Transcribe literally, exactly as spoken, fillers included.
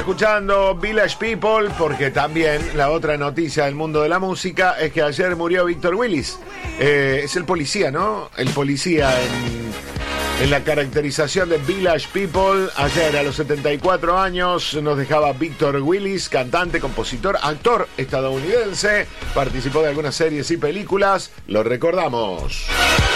escuchando Village People porque también la otra noticia del mundo de la música es que ayer murió Víctor Willis. Eh, es el policía, ¿no? El policía en, en la caracterización de Village People. Ayer a los setenta y cuatro años nos dejaba Víctor Willis, cantante, compositor, actor estadounidense. Participó de algunas series y películas. Lo recordamos.